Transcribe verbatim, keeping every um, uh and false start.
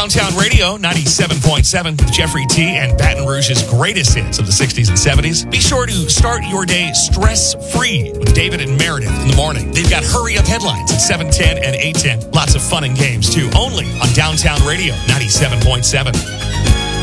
Downtown Radio, ninety-seven point seven, Jeffrey T. and Baton Rouge's greatest hits of the sixties and seventies. Be sure to start your day stress-free with David and Meredith in the morning. They've got hurry-up headlines at seven ten and eight ten. Lots of fun and games, too, only on Downtown Radio, ninety-seven point seven.